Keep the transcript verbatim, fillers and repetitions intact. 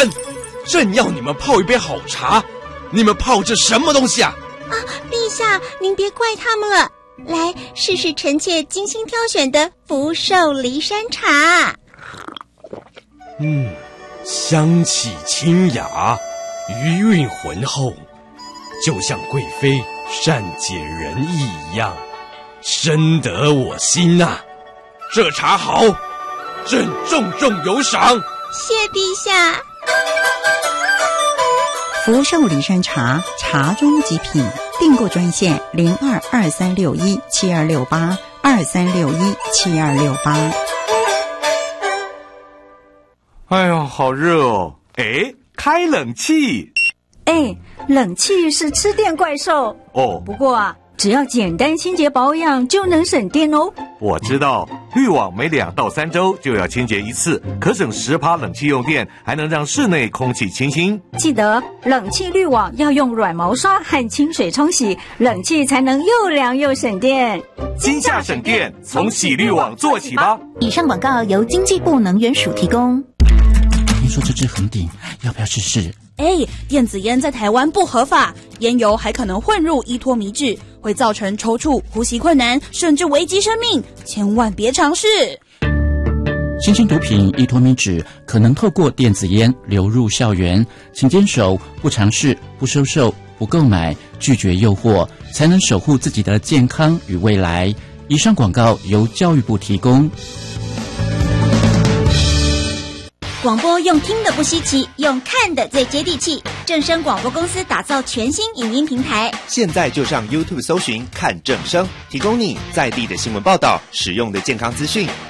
人，正要你们泡一杯好茶，你们泡这什么东西啊？ 啊，陛下，您别怪他们了。来，试试臣妾精心挑选的福寿梨山茶。 嗯，香气清雅，余韵浑厚，就像贵妃善解人意一样，深得我心啊！这茶好，朕重重有赏。 谢陛下。 福寿梨山茶，茶中极品。订购专线零二二三六一七二六八二三六一七二六八。 哎呦，好热哦！哎，开冷气。 哎，冷气是吃电怪兽哦。 不过啊，只要简单清洁保养就能省电哦。 我知道，滤网每两到三周就要清洁一次，可省十趴冷气用电，还能让室内空气清新。 记得冷气滤网要用软毛刷和清水冲洗，冷气才能又凉又省电。 今夏省电，从洗滤网做起吧。 以上广告由经济部能源署提供。 听说这支很顶，要不要试试？ 哎，电子烟在台湾不合法，烟油还可能混入依托醚质，会造成抽搐、呼吸困难，甚至危及生命，千万别尝试。 新型毒品依托醚质可能透过电子烟流入校园，请坚守不尝试、不收受、不购买，拒绝诱惑，才能守护自己的健康与未来。以上广告由教育部提供。 广播用听的不稀奇，用看的最接地气。正声广播公司打造全新影音平台， 现在就上 YouTube 搜寻看正声，提供你在地的新闻报道、实用的健康资讯。